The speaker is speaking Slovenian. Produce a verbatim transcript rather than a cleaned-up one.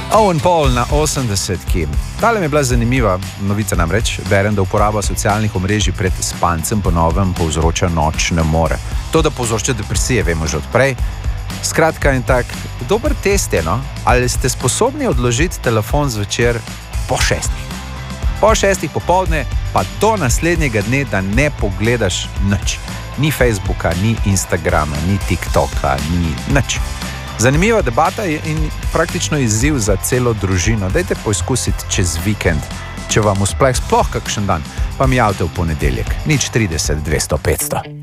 Owen Paul na osemdesetki. Tale mi je bila zanimiva novica, namreč berem, da uporaba socialnih omrežij pred spancem po novem povzroča nočne more. To, da povzroča depresije, vemo že odprej. Skratka in tak, dober test je, no? Ali ste sposobni odložiti telefon zvečer po šestih? Po šestih popoldne, pa do naslednjega dne, da ne pogledaš nič. Ni Facebooka, ni Instagrama, ni TikToka, ni nič. Zanimiva debata in praktično izziv za celo družino. Dajte poizkusiti čez vikend, če vam uspe sploh kakšen dan, pa mi javite v ponedeljek. nič trideset dvesto petsto.